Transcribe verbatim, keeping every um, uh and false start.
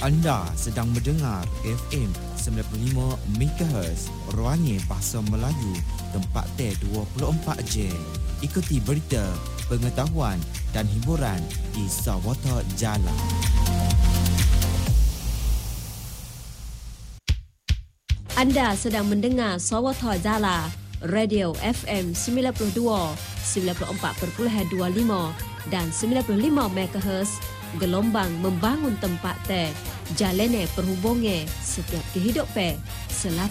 Anda sedang mendengar F M sembilan puluh lima megahertz Ruangnya Bahasa Melayu, tempat T dua puluh empat jam. Ikuti berita, pengetahuan dan hiburan di Sawata Jala. Anda sedang mendengar Sawata Jala, Radio F M sembilan puluh dua, sembilan puluh empat perpuluhan dua puluh lima dan sembilan puluh lima megahertz, gelombang membangun tempat teh, jalannya perhubungan setiap kehidupan, selaku